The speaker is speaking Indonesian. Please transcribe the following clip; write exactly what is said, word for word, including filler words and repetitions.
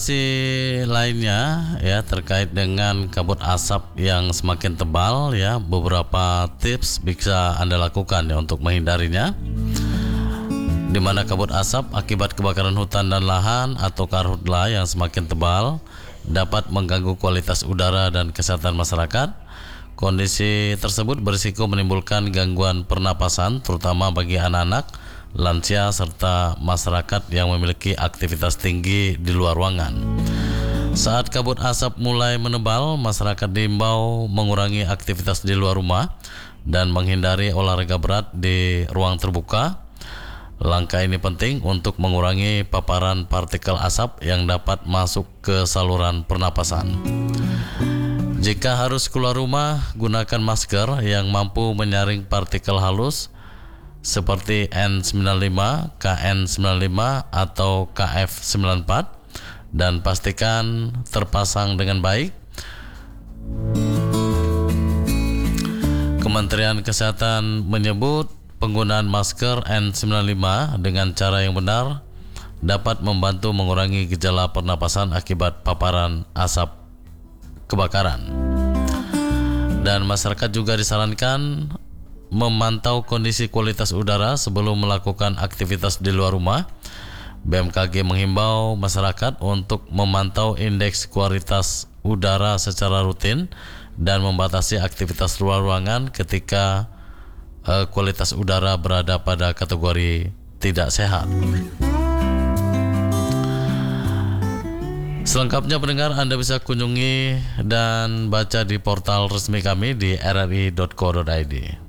Informasi lainnya ya terkait dengan kabut asap yang semakin tebal ya, beberapa tips bisa Anda lakukan ya untuk menghindarinya. Di mana kabut asap akibat kebakaran hutan dan lahan atau karhutla yang semakin tebal dapat mengganggu kualitas udara dan kesehatan masyarakat. Kondisi tersebut berisiko menimbulkan gangguan pernapasan terutama bagi anak-anak, lansia serta masyarakat yang memiliki aktivitas tinggi di luar ruangan. Saat kabut asap mulai menebal, masyarakat diimbau mengurangi aktivitas di luar rumah dan menghindari olahraga berat di ruang terbuka. Langkah ini penting untuk mengurangi paparan partikel asap yang dapat masuk ke saluran pernapasan. Jika harus keluar rumah, gunakan masker yang mampu menyaring partikel halus seperti N sembilan puluh lima, K N sembilan puluh lima atau K F sembilan puluh empat dan pastikan terpasang dengan baik. Kementerian Kesehatan menyebut penggunaan masker N sembilan puluh lima dengan cara yang benar dapat membantu mengurangi gejala pernapasan akibat paparan asap kebakaran. Dan masyarakat juga disarankan memantau kondisi kualitas udara sebelum melakukan aktivitas di luar rumah. B M K G menghimbau masyarakat untuk memantau indeks kualitas udara secara rutin dan membatasi aktivitas luar ruangan ketika uh, kualitas udara berada pada kategori tidak sehat. Selengkapnya pendengar, Anda bisa kunjungi dan baca di portal resmi kami di r r i dot co dot i d.